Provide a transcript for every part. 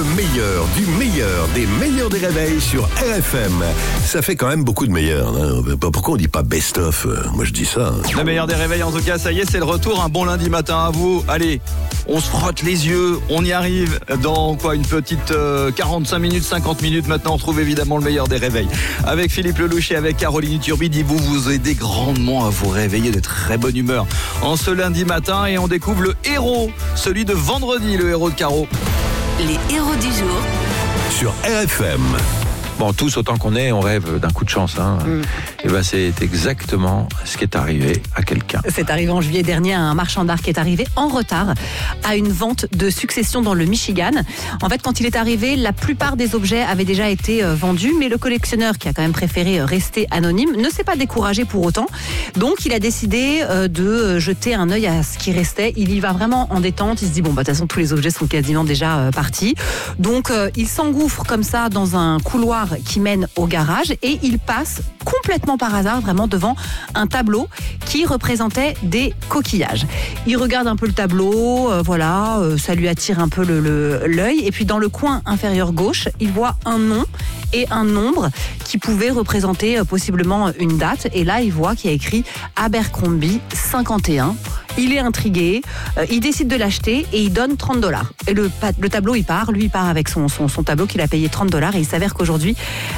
du meilleur des réveils sur RFM. Ça fait quand même beaucoup de meilleurs. Hein. Pourquoi on dit pas best-of? Moi, je dis ça. Hein. Le meilleur des réveils, en tout cas, ça y est, c'est le retour. Un bon lundi matin à vous. Allez, on se frotte les yeux. On y arrive dans une petite 45 minutes, 50 minutes. Maintenant, on retrouve évidemment le meilleur des réveils. Avec Philippe Lelouch et avec Caroline Turbide, vous aidez grandement à vous réveiller de très bonne humeur en ce lundi matin. Et on découvre le héros, celui de vendredi, le héros de Caro. Les héros du jour Sur RFM. Bon, tous autant qu'on est, on rêve d'un coup de chance. Hein. Et ben, c'est exactement ce qui est arrivé à quelqu'un. C'est arrivé en juillet dernier à un marchand d'art qui est arrivé en retard à une vente de succession dans le Michigan. En fait, quand il est arrivé, la plupart des objets avaient déjà été vendus, mais le collectionneur, qui a quand même préféré rester anonyme, ne s'est pas découragé pour autant. Donc, il a décidé de jeter un œil à ce qui restait. Il y va vraiment en détente. Il se dit, de toute façon, tous les objets sont quasiment déjà partis. Donc, il s'engouffre comme ça dans un couloir qui mène au garage et il passe complètement par hasard vraiment devant un tableau qui représentait des coquillages. Il regarde un peu le tableau, ça lui attire un peu l'œil et puis dans le coin inférieur gauche, il voit un nom et un nombre qui pouvaient représenter possiblement une date et là il voit qu'il y a écrit Abercrombie 51. Il est intrigué, il décide de l'acheter et il donne $30. Et le tableau, il part avec son tableau qu'il a payé $30 et il s'avère qu'aujourd'hui,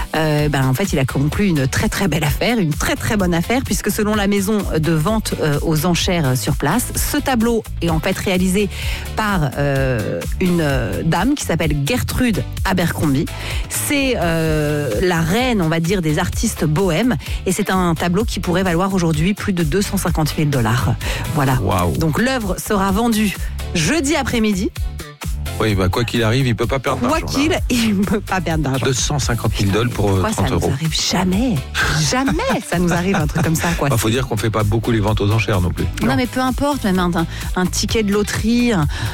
en fait, il a conclu une très très belle affaire, une très très bonne affaire puisque selon la maison de vente aux enchères sur place, ce tableau est en fait réalisé par une dame qui s'appelle Gertrude Abercrombie. C'est la reine, on va dire, des artistes bohèmes et c'est un tableau qui pourrait valoir aujourd'hui plus de $250 000. Voilà. Wow. Donc l'œuvre sera vendue jeudi après-midi. Oui, quoi qu'il arrive, il peut pas perdre d'argent. Il ne peut pas perdre d'argent. $250 000 pour 30 ça euros. Ça nous arrive jamais. Jamais ça nous arrive un truc comme ça. Faut dire qu'on fait pas beaucoup les ventes aux enchères non plus. Non mais peu importe, même un ticket de loterie,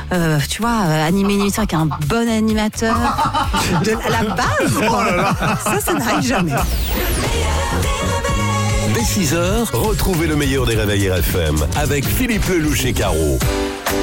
animer une émission avec un bon animateur, à la base, ça n'arrive jamais. Dès 6h, retrouvez le meilleur des réveils RFM avec Philippe Lelouch et Caro.